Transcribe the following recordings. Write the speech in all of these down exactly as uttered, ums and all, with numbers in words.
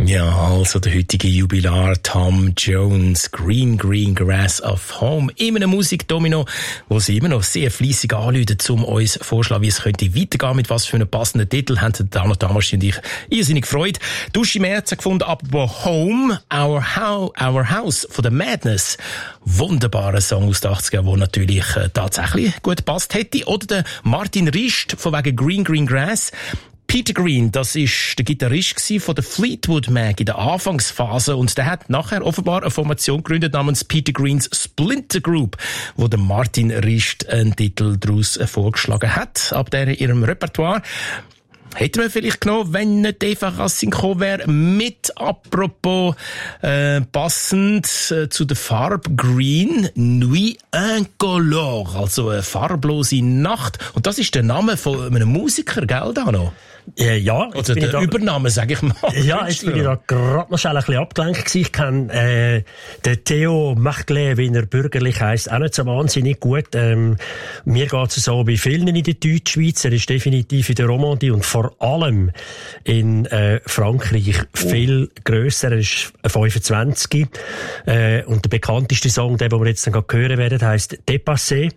Ja, also der heutige Jubilar Tom Jones, Green Green Grass of Home, in einem Musikdomino, wo sie immer noch sehr fleissig anrufen, um uns vorzuschlagen, wie es könnte weitergehen, mit was für einem passenden Titel, haben Dana Damers und ich irrsinnig gefreut. Dusche im März gefunden, aber Home, Our, How, Our House von The Madness, wunderbarer Song aus den achtziger, der natürlich äh, tatsächlich gut gepasst hätte. Oder der Martin Rist von wegen Green Green Grass. Peter Green, das ist der Gitarrist von der Fleetwood Mac in der Anfangsphase und der hat nachher offenbar eine Formation gegründet namens Peter Greens Splinter Group, wo der Martin Rist einen Titel daraus vorgeschlagen hat, ab der in ihrem Repertoire. Hätten wir vielleicht genommen, wenn nicht Eva Racing gekommen wäre, mit apropos äh, passend äh, zu der Farbe Green, Nuit Incolore, also eine farblose Nacht. Und das ist der Name von einem Musiker, gell, Dano? Äh, ja. Oder der da, Übername, sag ich mal. Ja, jetzt bin ich da gerade noch schnell ein bisschen abgelenkt gewesen. Ich kenne äh, den Theo Marclay, wie er bürgerlich heisst, auch nicht so wahnsinnig gut. Ähm, mir geht es so wie vielen in der Deutschschweiz. Er ist definitiv in der Romandie und vor allem in äh, Frankreich viel grösser. Er ist fünfundzwanzig. Äh, und der bekannteste Song, den wir jetzt dann hören werden, heisst Dépassé.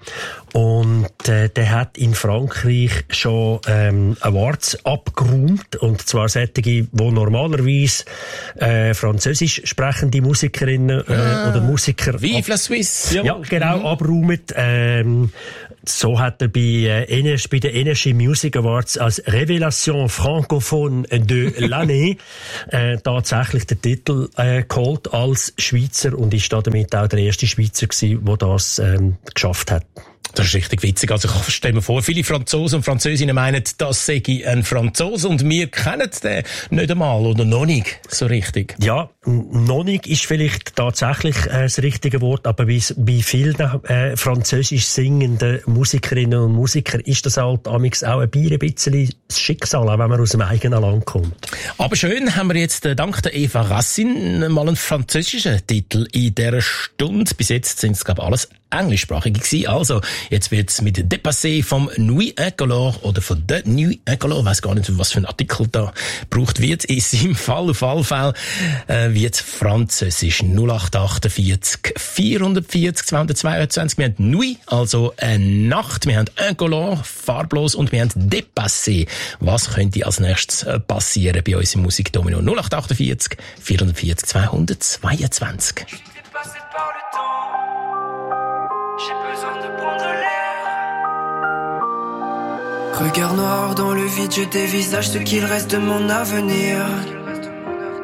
Und äh, der hat in Frankreich schon ähm, Awards abgeräumt, und zwar solche, die normalerweise äh, französisch sprechende Musikerinnen äh, ah, oder Musiker Vive la Suisse! Ja, genau, mhm. abräumen. Ähm, so hat er bei, äh, Energy, bei den Energy Music Awards als Révélation francophone de l'année äh, tatsächlich den Titel äh, geholt als Schweizer und ist damit auch der erste Schweizer gewesen, der das ähm, geschafft hat. Das ist richtig witzig. Also ich stelle mir vor, viele Franzosen und Französinnen meinen, das sei ein Franzose und wir kennen den nicht einmal oder noch nicht so richtig. Ja, noch nicht ist vielleicht tatsächlich äh, das richtige Wort, aber bei, bei vielen äh, französisch singenden Musikerinnen und Musikern ist das halt amigs auch ein bisschen das Schicksal, auch wenn man aus dem eigenen Land kommt. Aber schön haben wir jetzt äh, dank der Eva Racine mal einen französischen Titel in dieser Stunde. Bis jetzt sind es, glaube ich, alles englischsprachig gewesen. Also, jetzt wird's mit Dépassé vom Nuit Incolore oder von The Nuit Incolore. Ich weiss gar nicht, was für ein Artikel da gebraucht wird. In seinem Fall, auf alle Fälle, äh, wird's französisch. null acht achtundvierzig vierhundertvierzig zweihundertzweiundzwanzig. Wir haben Nuit, also eine Nacht. Wir haben Incolore, farblos, und wir haben Dépassé. Was könnte als nächstes passieren bei uns im Musikdomino? null acht achtundvierzig vierhundertvierzig zweihundertzweiundzwanzig. J'ai besoin de prendre l'air. Regard noir dans le vide, je dévisage ce qu'il reste de mon avenir.